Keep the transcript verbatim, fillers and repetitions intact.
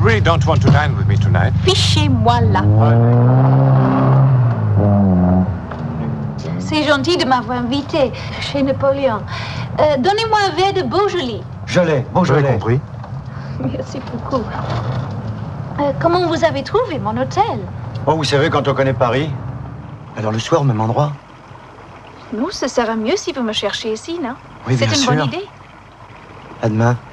really don't want to dine with me tonight? Fichez-moi là. C'est gentil de m'avoir invité chez Napoléon. Euh, Donnez-moi un verre de Beaujolais. Je l'ai, Vous avez compris? Merci beaucoup. Euh, comment vous avez trouvé mon hôtel? Oh, vous savez, quand on connaît Paris, alors le soir, au même endroit. Non, ce sera mieux si vous me cherchez ici, non? Oui, bien C'est une sûr. bonne idée. À demain.